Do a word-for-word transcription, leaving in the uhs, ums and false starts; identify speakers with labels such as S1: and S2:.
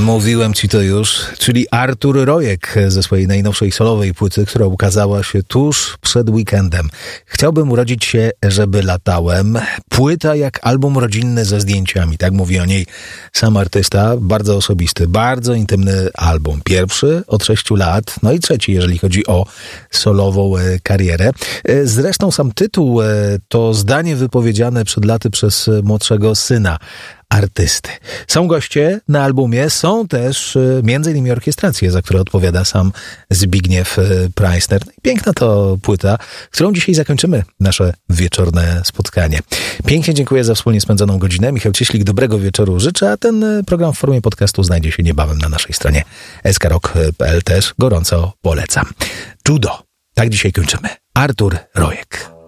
S1: Mówiłem ci to już, czyli Artur Rojek ze swojej najnowszej solowej płyty, która ukazała się tuż przed weekendem. Chciałbym urodzić się, żeby latałem. Płyta jak album rodzinny ze zdjęciami, tak mówi o niej sam artysta. Bardzo osobisty, bardzo intymny album. Pierwszy od sześciu lat, no i trzeci, jeżeli chodzi o solową karierę. Zresztą sam tytuł to zdanie wypowiedziane przed laty przez młodszego syna artysty. Są goście na albumie, są też między innymi orkiestracje, za które odpowiada sam Zbigniew Preissner. Piękna to płyta, którą dzisiaj zakończymy nasze wieczorne spotkanie. Pięknie dziękuję za wspólnie spędzoną godzinę. Michał Cieślik, dobrego wieczoru życzę, a ten program w formie podcastu znajdzie się niebawem na naszej stronie s k rock kropka p l. Też gorąco polecam. Judo. Tak dzisiaj kończymy. Artur Rojek.